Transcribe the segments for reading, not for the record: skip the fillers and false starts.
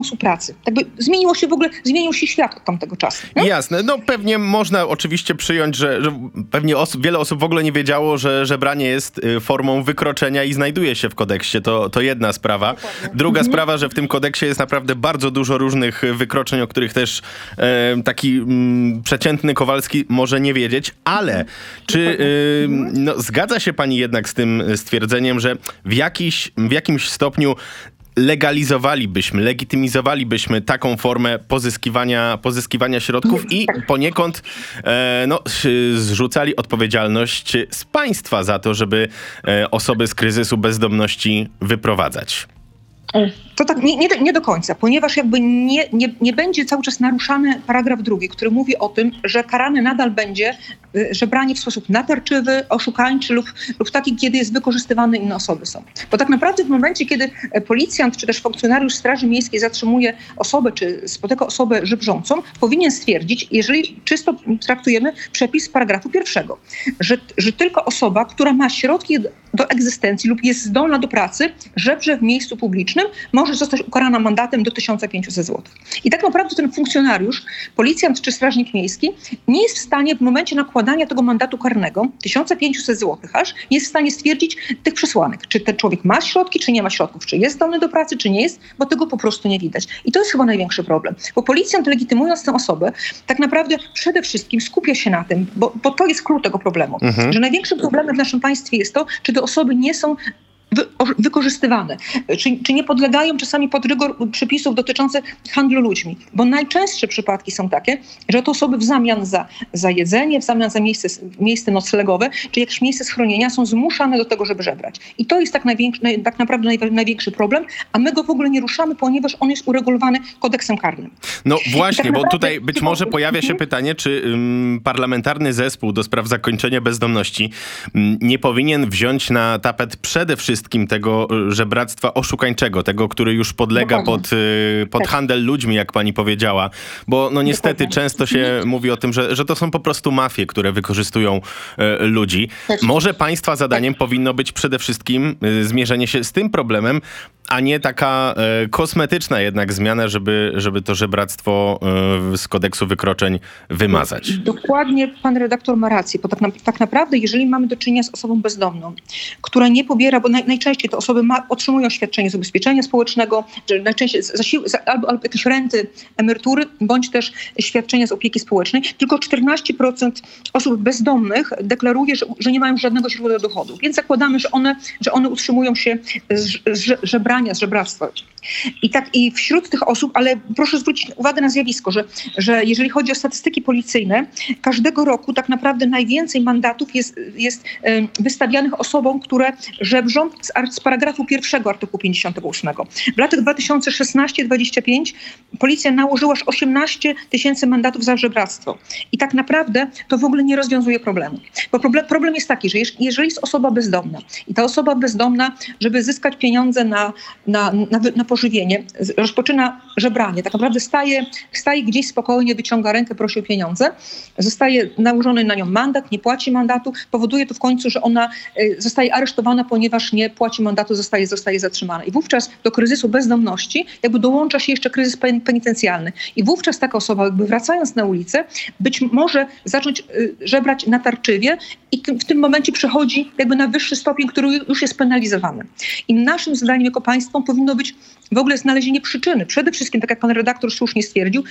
pracy. Zmienił się świat od tamtego czasu. Nie? Jasne. No pewnie można oczywiście przyjąć, że pewnie wiele osób w ogóle nie wiedziało, że żebranie jest formą wykroczenia i znajduje się w kodeksie. To jedna sprawa. Druga sprawa, że w tym kodeksie jest naprawdę bardzo dużo różnych wykroczeń, o których też taki przeciętny Kowalski może nie wiedzieć. Ale czy zgadza się pani jednak z tym stwierdzeniem, że w jakimś stopniu legitymizowalibyśmy taką formę pozyskiwania środków i poniekąd zrzucali odpowiedzialność z państwa za to, żeby osoby z kryzysu bezdomności wyprowadzać? To tak nie do końca, ponieważ nie będzie cały czas naruszany paragraf 2, który mówi o tym, że karane nadal będzie żebranie w sposób natarczywy, oszukańczy lub taki, kiedy jest wykorzystywane inne osoby są. Bo tak naprawdę w momencie, kiedy policjant czy też funkcjonariusz Straży Miejskiej zatrzymuje osobę, czy spotyka osobę żebrzącą, powinien stwierdzić, jeżeli czysto traktujemy przepis paragrafu 1, że tylko osoba, która ma środki do egzystencji lub jest zdolna do pracy, żebrze w miejscu publicznym, może zostać ukarana mandatem do 1500 zł. I tak naprawdę ten funkcjonariusz, policjant czy strażnik miejski nie jest w stanie w momencie nakładania tego mandatu karnego, 1500 zł aż, nie jest w stanie stwierdzić tych przesłanek. Czy ten człowiek ma środki, czy nie ma środków, czy jest zdolny do pracy, czy nie jest, bo tego po prostu nie widać. I to jest chyba największy problem. Bo policjant, legitymując tę osobę, tak naprawdę przede wszystkim skupia się na tym, bo to jest klucz tego problemu, że największym problemem w naszym państwie jest to, czy te osoby nie są wykorzystywane, czy nie podlegają czasami pod rygor przepisów dotyczących handlu ludźmi. Bo najczęstsze przypadki są takie, że to osoby w zamian za jedzenie, w zamian za miejsce noclegowe, czy jakieś miejsce schronienia są zmuszane do tego, żeby żebrać. I to jest tak naprawdę największy problem, a my go w ogóle nie ruszamy, ponieważ on jest uregulowany kodeksem karnym. No właśnie, bo tutaj być może pojawia się pytanie, czy parlamentarny zespół do spraw zakończenia bezdomności nie powinien wziąć na tapet przede wszystkim tego żebractwa oszukańczego, tego, który już podlega pod handel ludźmi, jak pani powiedziała. Bo no niestety często się mówi o tym, że to są po prostu mafie, które wykorzystują ludzi. Może państwa zadaniem powinno być przede wszystkim zmierzenie się z tym problemem, a nie taka kosmetyczna jednak zmiana, żeby to żebractwo z kodeksu wykroczeń wymazać. Dokładnie pan redaktor ma rację, bo tak naprawdę jeżeli mamy do czynienia z osobą bezdomną, która nie pobiera, bo najczęściej te osoby otrzymują świadczenie z ubezpieczenia społecznego, najczęściej albo jakieś renty, emerytury, bądź też świadczenia z opieki społecznej. Tylko 14% osób bezdomnych deklaruje, że nie mają żadnego źródła dochodu. Więc zakładamy, że one utrzymują się z żebrania, z żebractwa. I wśród tych osób, ale proszę zwrócić uwagę na zjawisko, że jeżeli chodzi o statystyki policyjne, każdego roku tak naprawdę najwięcej mandatów jest wystawianych osobom, które żebrzą z paragrafu 1 artykułu 58. W latach 2016-2025 policja nałożyła aż 18 000 mandatów za żebractwo. I tak naprawdę to w ogóle nie rozwiązuje problemu. Bo problem jest taki, że jeżeli jest osoba bezdomna i ta osoba bezdomna, żeby zyskać pieniądze na pożywienie, rozpoczyna żebranie, tak naprawdę staje gdzieś spokojnie, wyciąga rękę, prosi o pieniądze, zostaje nałożony na nią mandat, nie płaci mandatu, powoduje to w końcu, że ona zostaje aresztowana, ponieważ nie płaci mandatu, zostaje zatrzymana. I wówczas do kryzysu bezdomności dołącza się jeszcze kryzys penitencjalny. I wówczas taka osoba, wracając na ulicę, być może zacząć żebrać natarczywie i w tym momencie przechodzi na wyższy stopień, który już jest penalizowany. I naszym zadaniem jako państwo powinno być w ogóle znalezienie przyczyny. Przede wszystkim, tak jak pan redaktor słusznie stwierdził,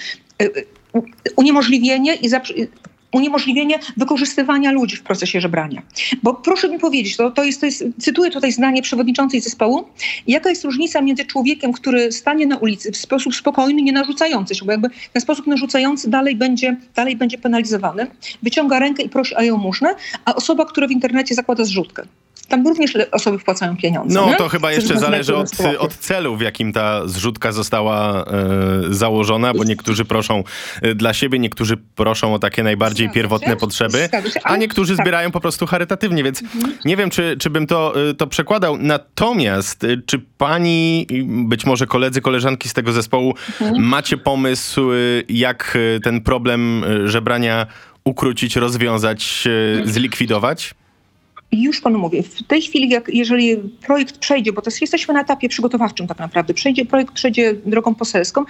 uniemożliwienie wykorzystywania ludzi w procesie żebrania. Bo proszę mi powiedzieć, cytuję tutaj zdanie przewodniczącej zespołu, jaka jest różnica między człowiekiem, który stanie na ulicy w sposób spokojny, nie narzucający się, bo ten sposób narzucający dalej będzie penalizowany, wyciąga rękę i prosi o jałmużnę, a osoba, która w internecie zakłada zrzutkę. Tam również osoby wpłacają pieniądze. No to chyba jeszcze zależy od celu, w jakim ta zrzutka została założona, bo niektórzy proszą dla siebie, niektórzy proszą o takie najbardziej pierwotne potrzeby, a niektórzy zbierają po prostu charytatywnie, więc nie wiem, czy bym to przekładał. Natomiast czy pani, być może koledzy, koleżanki z tego zespołu macie pomysł, jak ten problem żebrania ukrócić, rozwiązać, zlikwidować? Już panu mówię, w tej chwili, jeżeli projekt przejdzie, bo jesteśmy na etapie przygotowawczym tak naprawdę, projekt przejdzie drogą poselską,